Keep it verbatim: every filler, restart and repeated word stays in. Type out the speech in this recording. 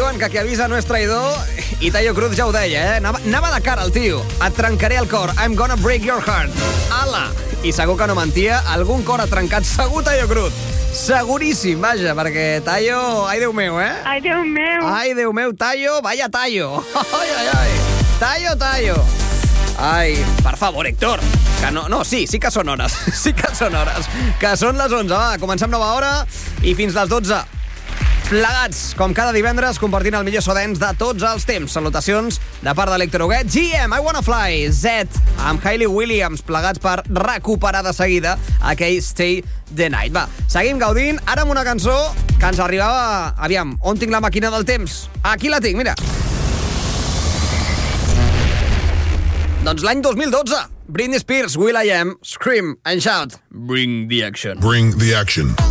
diuen que qui avisa no és traïdor, i Taio Cruz ja ho deia, eh? Anava, anava de cara el tio. Et trencaré el cor. I'm gonna break your heart. Ala! I segur que no mentia. Algun cor ha trencat segur Taio Cruz. Seguríssim, vaja, perquè Taio... Ai, Déu meu, eh? Ai, Déu meu. Ai, Déu meu, Taio, vaya Taio. Ai, ai, ai. Taio, Taio. Ai, per favor, Héctor. Que no, no, sí, sí que són hores. Sí que són hores. Que són les onze, va. Comencem nova hora i fins les dotze. Plegats, com cada divendres, compartint el millor so dance de tots els temps. Salutacions de part de l'Héctor Huguet. G M, I Wanna Fly. Z, amb Hayley Williams, plegats per recuperar de seguida aquell Stay the Night. Va, seguim gaudint, ara amb una cançó que ens arribava... Aviam, on tinc la màquina del temps? Aquí la tinc, mira. Doncs l'any dos mil dotze, Britney Spears, Will I Am, Scream and Shout. Bring the action. Bring the action.